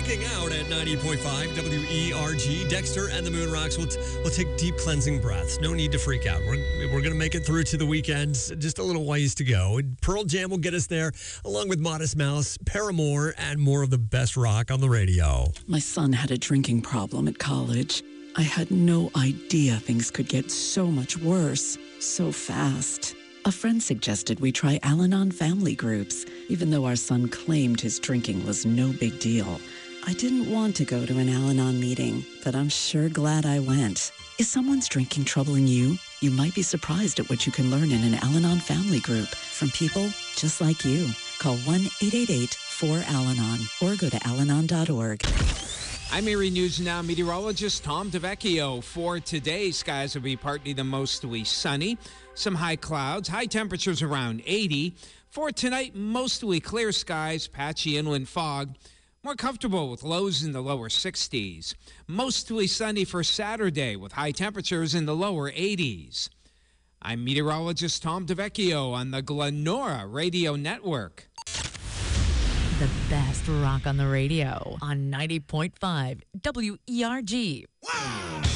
Freaking Out at 90.5 WERG. Dexter and the Moon Rocks will take deep cleansing breaths. No need to freak out. We're going to make it through to the weekends. Just a little ways to go. Pearl Jam will get us there, along with Modest Mouse, Paramore, and more of the best rock on the radio. My son had a drinking problem at college. I had no idea things could get so much worse, so fast. A friend suggested we try Al-Anon family groups, even though our son claimed his drinking was no big deal. I didn't want to go to an Al-Anon meeting, but I'm sure glad I went. Is someone's drinking troubling you? You might be surprised at what you can learn in an Al-Anon family group from people just like you. Call 1-888-4-AL-ANON or go to alanon.org. I'm Erie News Now meteorologist Tom DeVecchio. For today, skies will be partly to mostly sunny. Some high clouds, high temperatures around 80. For tonight, mostly clear skies, patchy inland fog. More comfortable with lows in the lower 60s. Mostly sunny for Saturday with high temperatures in the lower 80s. I'm meteorologist Tom DeVecchio on the Glenora Radio Network. The best rock on the radio on 90.5 WERG.